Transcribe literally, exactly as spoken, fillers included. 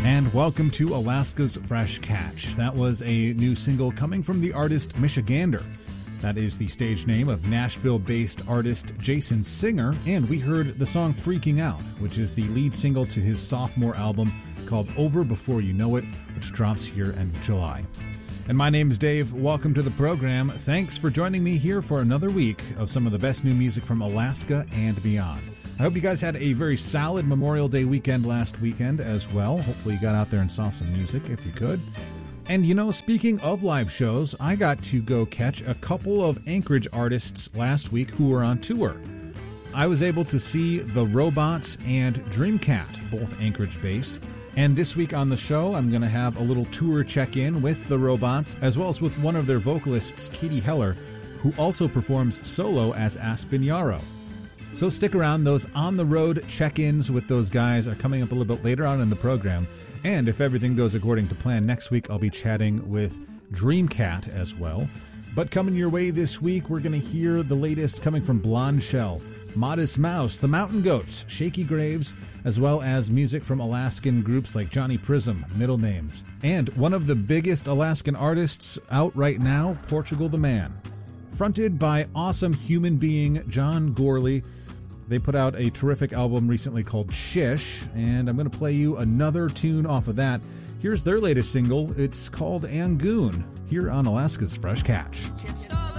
And welcome to Alaska's Fresh Catch. That was a new single coming from the artist Michigander. That is the stage name of Nashville-based artist Jason Singer, and we heard the song Freaking Out, which is the lead single to his sophomore album called Over Before You Know It, which drops here in July. And my name is Dave. Welcome to the program. Thanks for joining me here for another week of some of the best new music from Alaska and beyond. I hope you guys had a very solid Memorial Day weekend last weekend as well. Hopefully you got out there and saw some music if you could. And you know, speaking of live shows, I got to go catch a couple of Anchorage artists last week who were on tour. I was able to see The Robots and Dreamcat, both Anchorage-based. And this week on the show, I'm going to have a little tour check-in with The Robots, as well as with one of their vocalists, Katie Heller, who also performs solo as Aspen Yarrow. So stick around. Those on-the-road check-ins with those guys are coming up a little bit later on in the program. And if everything goes according to plan, next week I'll be chatting with Dreamcat as well. But coming your way this week, we're going to hear the latest coming from Blonde Shell, Modest Mouse, The Mountain Goats, Shaky Graves, as well as music from Alaskan groups like Johnny Prism, Middle Names. And one of the biggest Alaskan artists out right now, Portugal the Man. Fronted by awesome human being John Gorley. They put out a terrific album recently called Shish, and I'm going to play you another tune off of that. Here's their latest single. It's called Angoon, here on Alaska's Fresh Catch.